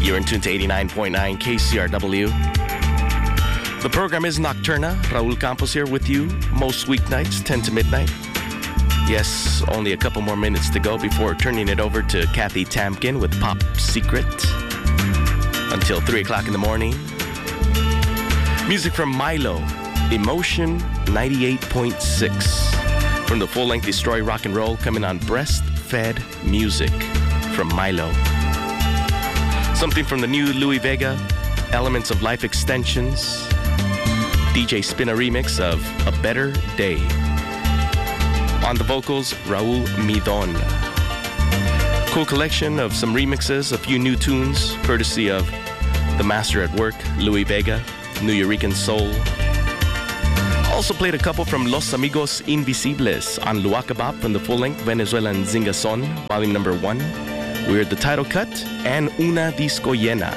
You're in tune to 89.9 KCRW. The program is Nocturna. Raul Campos here with you most weeknights, 10 to midnight. Yes, only a couple more minutes to go before turning it over to Kathy Tamkin with Pop Secret until 3 o'clock in the morning. Music from Milo, Emotion 98.6. From the full-length Destroy Rock and Roll coming on Breastfed Music from Milo. Something from the new Louis Vega, Elements of Life Extensions. DJ Spin a remix of A Better Day. On the vocals, Raul Midon. Cool collection of some remixes, a few new tunes, courtesy of the master at work, Louis Vega, Nuyorican Soul. Also played a couple from Los Amigos Invisibles on Luacabap from the full-length Venezuelan Zinga Son, volume number 1. We're the title cut, and Una Disco Llena.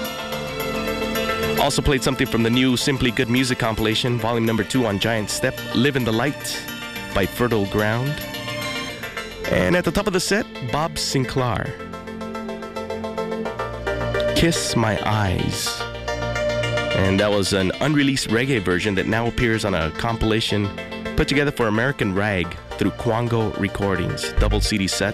Also played something from the new Simply Good Music compilation, volume number 2 on Giant Step, Live in the Light by Fertile Ground. And at the top of the set, Bob Sinclair, Kiss My Eyes. And that was an unreleased reggae version that now appears on a compilation put together for American Rag through Quango Recordings, double CD set.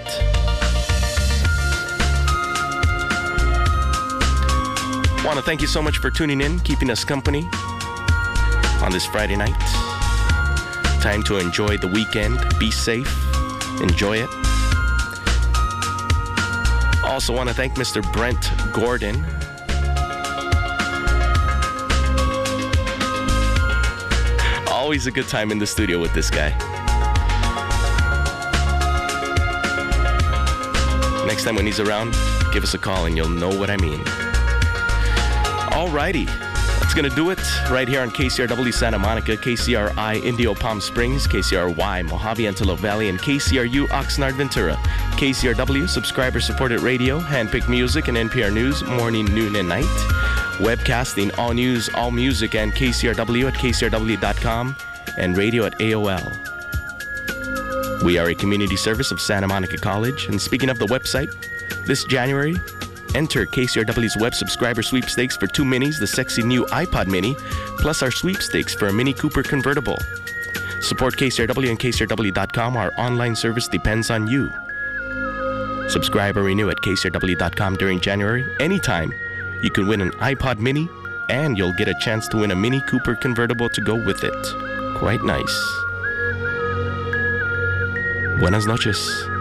I want to thank you so much for tuning in, keeping us company on this Friday night. Time to enjoy the weekend. Be safe. Enjoy it. Also want to thank Mr. Brent Gordon. Always a good time in the studio with this guy. Next time when he's around, give us a call and you'll know what I mean. Alrighty, that's gonna do it right here on KCRW Santa Monica, KCRI Indio Palm Springs, KCRY Mojave Antelope Valley, and KCRU Oxnard Ventura. KCRW, subscriber-supported radio, handpicked music and NPR News, morning, noon, and night. Webcasting, all news, all music, and KCRW at KCRW.com and radio at AOL. We are a community service of Santa Monica College, and speaking of the website, this January, enter KCRW's web subscriber sweepstakes for 2 minis, the sexy new iPod mini, plus our sweepstakes for a Mini Cooper convertible. Support KCRW and KCRW.com. Our online service depends on you. Subscribe or renew at KCRW.com during January. Anytime, you can win an iPod mini, and you'll get a chance to win a Mini Cooper convertible to go with it. Quite nice. Buenas noches.